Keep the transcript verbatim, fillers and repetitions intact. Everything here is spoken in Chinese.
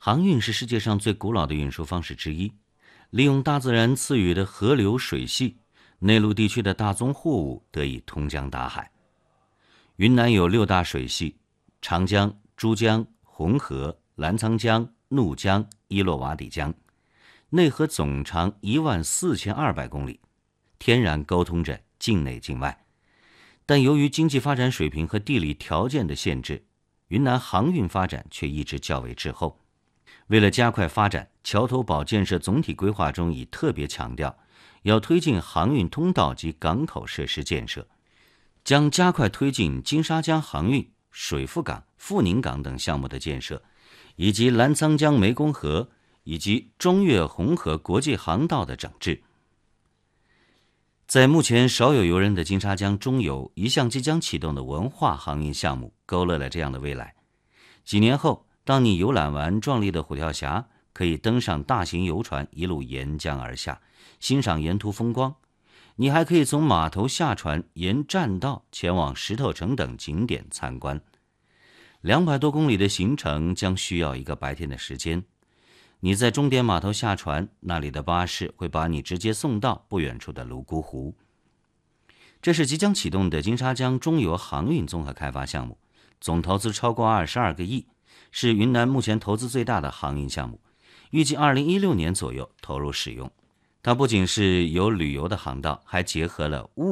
航运是世界上最古老的运输方式之一，利用大自然赐予的河流水系，内陆地区的大宗货物得以通江达海。云南有六大水系：长江、珠江、红河、澜沧江、怒江、伊洛瓦底江，内河总长一万四千二百公里，天然沟通着境内境外。但由于经济发展水平和地理条件的限制，云南航运发展却一直较为滞后。为了加快发展，桥头堡建设总体规划中已特别强调，要推进航运通道及港口设施建设，将加快推进金沙江航运、水富港、富宁港等项目的建设，以及澜沧江湄公河以及中越红河国际航道的整治。在目前少有游人的金沙江中游，一项即将启动的文化航运项目勾勒了这样的未来。几年后，当你游览完壮丽的虎跳峡，可以登上大型游船一路沿江而下，欣赏沿途风光。你还可以从码头下船，沿栈道前往石头城等景点参观。两百多公里的行程将需要一个白天的时间。你在终点码头下船，那里的巴士会把你直接送到不远处的泸沽湖。这是即将启动的金沙江中游航运综合开发项目，总投资超过二十二个亿，是云南目前投资最大的航运项目，预计二零一六年左右投入使用。它不仅是有旅游的航道，还结合了物